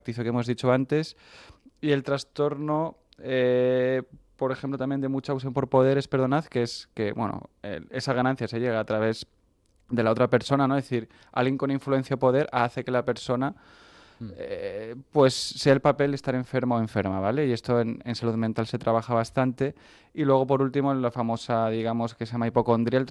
que hemos dicho antes, y el trastorno, por ejemplo, también de mucha obsesión por poderes, perdonad, que es que, bueno, esa ganancia se llega a través de la otra persona, ¿no? Es decir, alguien con influencia o poder hace que la persona Mm. pues sea el papel de estar enfermo o enferma, ¿vale? Y esto en salud mental se trabaja bastante. Y luego, por último, en la famosa, digamos, que se llama hipocondria, el